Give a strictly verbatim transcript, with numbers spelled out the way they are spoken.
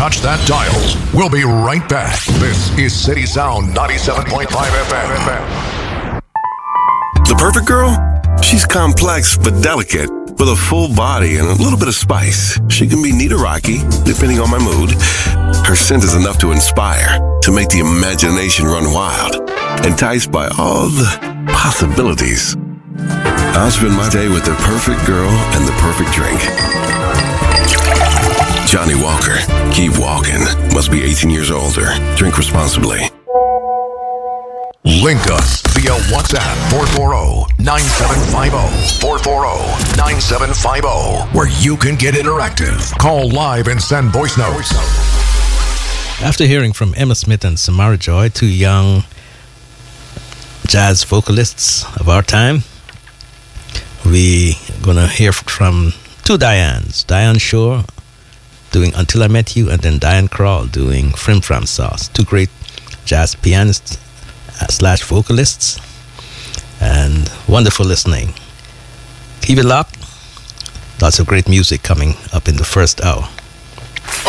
touch that dial. We'll be right back. This is City Sound ninety-seven point five F M. The perfect girl? She's complex but delicate, with a full body and a little bit of spice. She can be neat or rocky, depending on my mood. Her scent is enough to inspire, to make the imagination run wild, enticed by all the possibilities. I'll spend my day with the perfect girl and the perfect drink. Johnny Walker. Keep walking. Must be eighteen years older. Drink responsibly. Link us via WhatsApp four four zero, nine seven five zero, four four zero, nine seven five zero, where you can get interactive. Call live and send voice notes. After hearing from Emma Smith and Samara Joy, two young jazz vocalists of our time, we're going to hear from two Dianes. Diane Shore doing Until I Met You, and then Diane Krall doing Frim Fram Sauce. Two great jazz pianists slash vocalists, and wonderful listening. Keep it locked. Lots of great music coming up in the first hour.